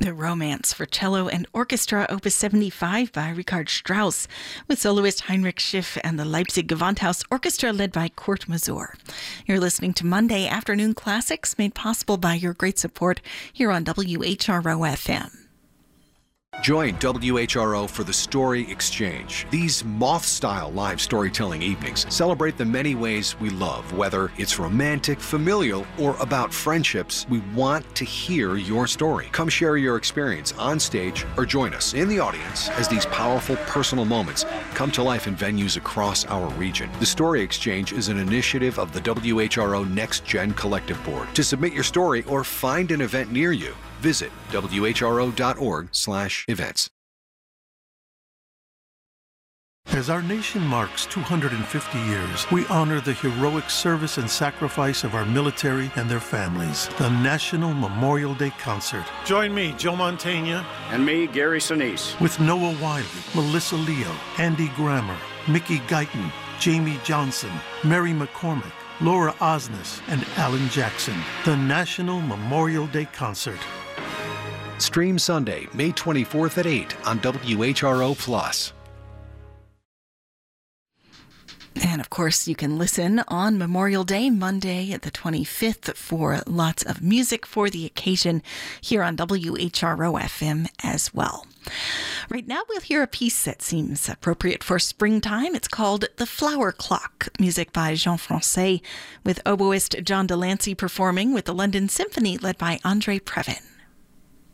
The Romance for Cello and Orchestra, Opus 75 by Richard Strauss, with soloist Heinrich Schiff and the Leipzig Gewandhaus Orchestra led by Kurt Masur. You're listening to Monday Afternoon Classics, made possible by your great support here on WHRO-FM. Join WHRO for the Story Exchange. These moth-style live storytelling evenings celebrate the many ways we love. Whether it's romantic, familial, or about friendships, we want to hear your story. Come share your experience on stage or join us in the audience as these powerful personal moments come to life in venues across our region. The Story Exchange is an initiative of the WHRO Next Gen Collective Board. To submit your story or find an event near you, visit whro.org/events. As our nation marks 250 years, we honor the heroic service and sacrifice of our military and their families. The National Memorial Day Concert. Join me, Joe Mantegna. And me, Gary Sinise. With Noah Wiley, Melissa Leo, Andy Grammer, Mickey Guyton, Jamie Johnson, Mary McCormick, Laura Osnes, and Alan Jackson. The National Memorial Day Concert. Stream Sunday, May 24th at 8 on WHRO+. And of course, you can listen on Memorial Day, Monday the 25th, for lots of music for the occasion here on WHRO-FM as well. Right now, we'll hear a piece that seems appropriate for springtime. It's called The Flower Clock, music by Jean Francais, with oboist John Delancey performing with the London Symphony led by Andre Previn.